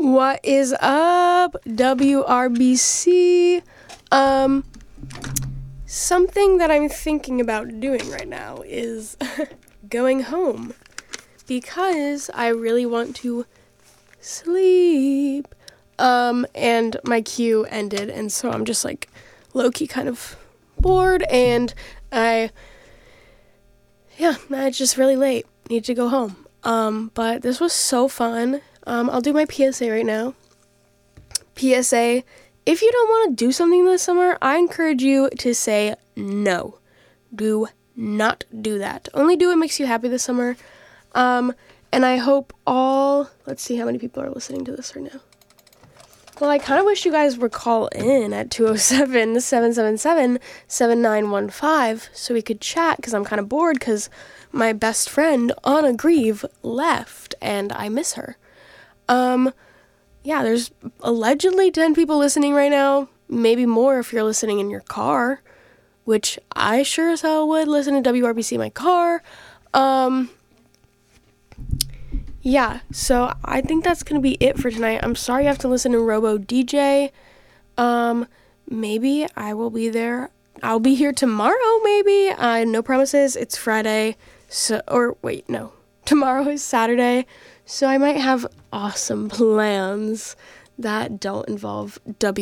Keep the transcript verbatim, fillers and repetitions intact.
What is up, W R B C? Um, something that I'm thinking about doing right now is going home because I really want to sleep. Um, and my queue ended, and so I'm just like low-key kind of bored, and I, yeah, it's just really late. Need to go home. Um, but this was so fun. Um, I'll do my P S A right now. P S A, if you don't want to do something this summer, I encourage you to say no. Do not do that. Only do what makes you happy this summer. Um, and I hope all, let's see how many people are listening to this right now. Well, I kind of wish you guys would call in at two oh seven, seven seven seven, seven nine one five so we could chat, because I'm kind of bored because my best friend, Anna Grieve, left and I miss her. Um, yeah, there's allegedly ten people listening right now, maybe more if you're listening in your car, which I sure as hell would listen to W R B C in my car. Um, yeah, so I think that's going to be it for tonight. I'm sorry you have to listen to Robo D J. Um, maybe I will be there. I'll be here tomorrow, maybe. Uh, no promises. It's Friday. So, or wait, no. Tomorrow is Saturday. So I might have awesome plans that don't involve W